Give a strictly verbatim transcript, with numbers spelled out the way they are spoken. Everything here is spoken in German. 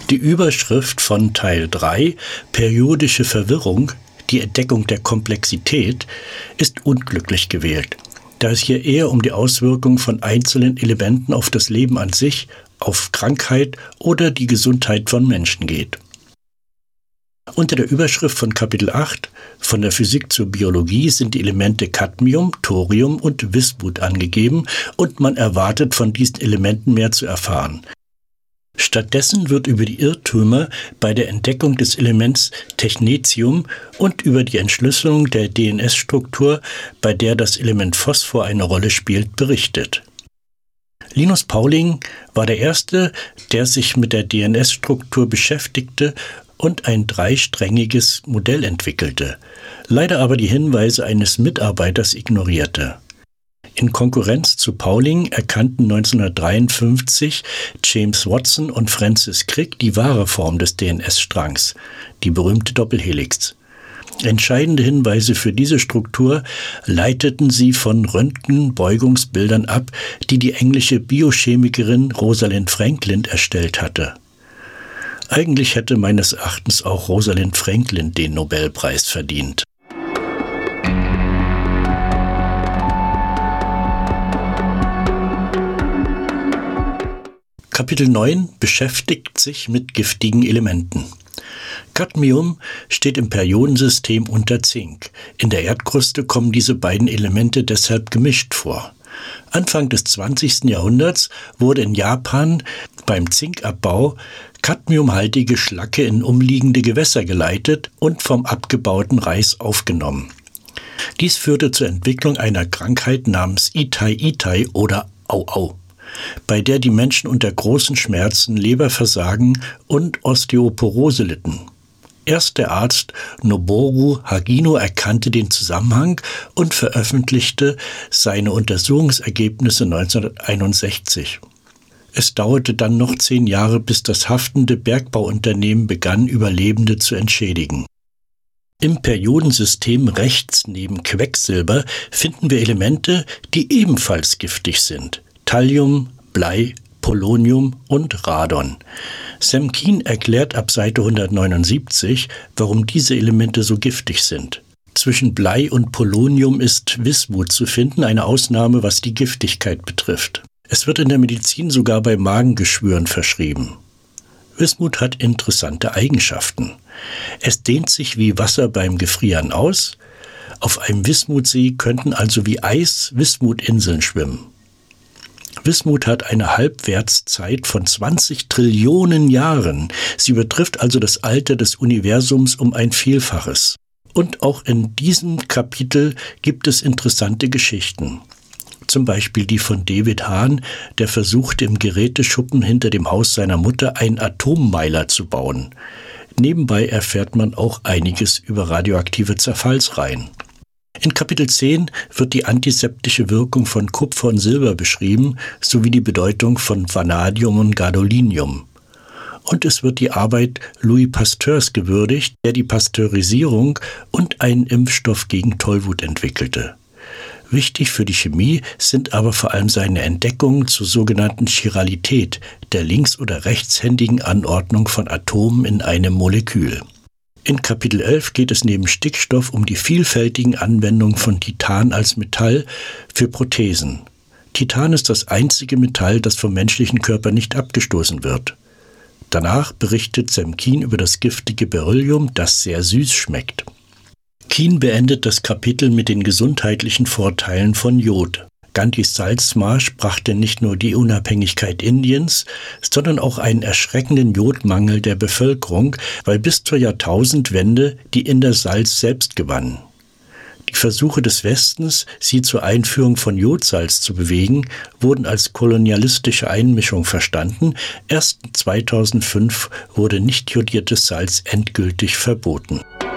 Die Überschrift von Teil drei, Periodische Verwirrung, die Entdeckung der Komplexität, ist unglücklich gewählt, da es hier eher um die Auswirkungen von einzelnen Elementen auf das Leben an sich, auf Krankheit oder die Gesundheit von Menschen geht. Unter der Überschrift von Kapitel acht, von der Physik zur Biologie, sind die Elemente Cadmium, Thorium und Wismut angegeben und man erwartet von diesen Elementen mehr zu erfahren. Stattdessen wird über die Irrtümer bei der Entdeckung des Elements Technetium und über die Entschlüsselung der D N S-Struktur, bei der das Element Phosphor eine Rolle spielt, berichtet. Linus Pauling war der Erste, der sich mit der D N S-Struktur beschäftigte und ein dreisträngiges Modell entwickelte, leider aber die Hinweise eines Mitarbeiters ignorierte. In Konkurrenz zu Pauling erkannten neunzehnhundertdreiundfünfzig James Watson und Francis Crick die wahre Form des D N S-Strangs, die berühmte Doppelhelix. Entscheidende Hinweise für diese Struktur leiteten sie von Röntgenbeugungsbildern ab, die die englische Biochemikerin Rosalind Franklin erstellt hatte. Eigentlich hätte meines Erachtens auch Rosalind Franklin den Nobelpreis verdient. Kapitel neun beschäftigt sich mit giftigen Elementen. Cadmium steht im Periodensystem unter Zink. In der Erdkruste kommen diese beiden Elemente deshalb gemischt vor. Anfang des zwanzigsten Jahrhunderts wurde in Japan beim Zinkabbau cadmiumhaltige Schlacke in umliegende Gewässer geleitet und vom abgebauten Reis aufgenommen. Dies führte zur Entwicklung einer Krankheit namens Itai-Itai oder Au-Au, bei der die Menschen unter großen Schmerzen, Leberversagen und Osteoporose litten. Erst der Arzt Noboru Hagino erkannte den Zusammenhang und veröffentlichte seine Untersuchungsergebnisse neunzehnhunderteinundsechzig. Es dauerte dann noch zehn Jahre, bis das haftende Bergbauunternehmen begann, Überlebende zu entschädigen. Im Periodensystem rechts neben Quecksilber finden wir Elemente, die ebenfalls giftig sind: Thallium, Blei, Polonium und Radon. Sam Keen erklärt ab Seite hundertneunundsiebzig, warum diese Elemente so giftig sind. Zwischen Blei und Polonium ist Wismut zu finden, eine Ausnahme, was die Giftigkeit betrifft. Es wird in der Medizin sogar bei Magengeschwüren verschrieben. Wismut hat interessante Eigenschaften. Es dehnt sich wie Wasser beim Gefrieren aus. Auf einem Wismutsee könnten also wie Eis Wismutinseln schwimmen. Wismut hat eine Halbwertszeit von zwanzig Trillionen Jahren. Sie übertrifft also das Alter des Universums um ein Vielfaches. Und auch in diesem Kapitel gibt es interessante Geschichten. Zum Beispiel die von David Hahn, der versuchte, im Geräteschuppen hinter dem Haus seiner Mutter einen Atommeiler zu bauen. Nebenbei erfährt man auch einiges über radioaktive Zerfallsreihen. In Kapitel zehn wird die antiseptische Wirkung von Kupfer und Silber beschrieben, sowie die Bedeutung von Vanadium und Gadolinium. Und es wird die Arbeit Louis Pasteurs gewürdigt, der die Pasteurisierung und einen Impfstoff gegen Tollwut entwickelte. Wichtig für die Chemie sind aber vor allem seine Entdeckungen zur sogenannten Chiralität, der links- oder rechtshändigen Anordnung von Atomen in einem Molekül. In Kapitel elf geht es neben Stickstoff um die vielfältigen Anwendungen von Titan als Metall für Prothesen. Titan ist das einzige Metall, das vom menschlichen Körper nicht abgestoßen wird. Danach berichtet Sam Keen über das giftige Beryllium, das sehr süß schmeckt. Keen beendet das Kapitel mit den gesundheitlichen Vorteilen von Jod. Gandhis Salzmarsch brachte nicht nur die Unabhängigkeit Indiens, sondern auch einen erschreckenden Jodmangel der Bevölkerung, weil bis zur Jahrtausendwende die Inder Salz selbst gewannen. Die Versuche des Westens, sie zur Einführung von Jodsalz zu bewegen, wurden als kolonialistische Einmischung verstanden. Erst zweitausendfünf wurde nicht jodiertes Salz endgültig verboten.